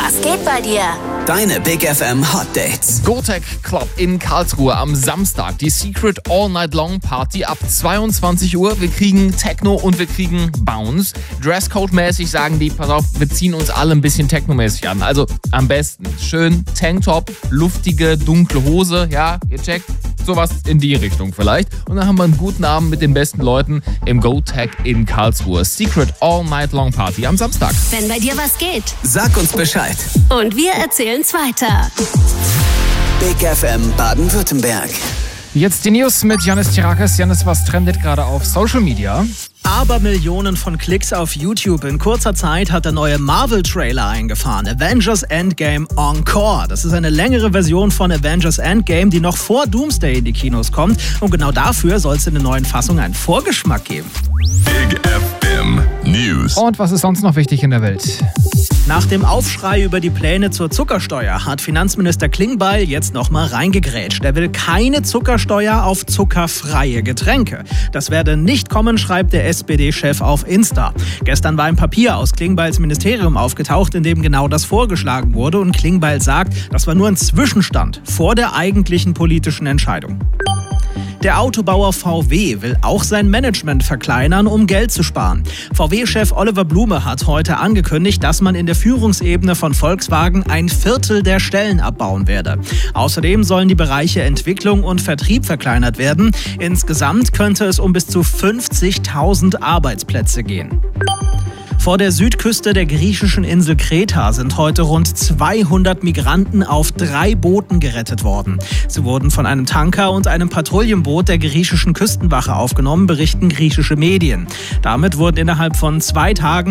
Was geht bei dir? Deine Big FM Hot Dates. Gotek Club in Karlsruhe am Samstag. Die Secret All Night Long Party ab 22 Uhr. Wir kriegen Techno und wir kriegen Bounce. Dresscode-mäßig sagen die, pass auf, wir ziehen uns alle ein bisschen Techno-mäßig an. Also am besten schön Tanktop, luftige, dunkle Hose. Ja, ihr checkt. Sowas in die Richtung vielleicht. Und dann haben wir einen guten Abend mit den besten Leuten im Gotek in Karlsruhe. Secret All Night Long Party am Samstag. Wenn bei dir was geht. Sag uns Bescheid. Und wir erzählen's weiter. Big FM Baden-Württemberg. Jetzt die News mit Janis Tirakis. Janis, was trendet gerade auf Social Media? Abermillionen von Klicks auf YouTube. In kurzer Zeit hat der neue Marvel-Trailer eingefahren. Avengers Endgame Encore. Das ist eine längere Version von Avengers Endgame, die noch vor Doomsday in die Kinos kommt. Und genau dafür soll es in der neuen Fassung einen Vorgeschmack geben. Big FM News. Und was ist sonst noch wichtig in der Welt? Nach dem Aufschrei über die Pläne zur Zuckersteuer hat Finanzminister Klingbeil jetzt nochmal reingegrätscht. Er will keine Zuckersteuer auf zuckerfreie Getränke. Das werde nicht kommen, schreibt der SPD-Chef auf Insta. Gestern war ein Papier aus Klingbeils Ministerium aufgetaucht, in dem genau das vorgeschlagen wurde. Und Klingbeil sagt, das war nur ein Zwischenstand vor der eigentlichen politischen Entscheidung. Der Autobauer VW will auch sein Management verkleinern, um Geld zu sparen. VW-Chef Oliver Blume hat heute angekündigt, dass man in der Führungsebene von Volkswagen 1/4 der Stellen abbauen werde. Außerdem sollen die Bereiche Entwicklung und Vertrieb verkleinert werden. Insgesamt könnte es um bis zu 50.000 Arbeitsplätze gehen. Vor der Südküste der griechischen Insel Kreta sind heute rund 200 Migranten auf 3 Booten gerettet worden. Sie wurden von einem Tanker und einem Patrouillenboot der griechischen Küstenwache aufgenommen, berichten griechische Medien. Damit wurden innerhalb von 2 Tagen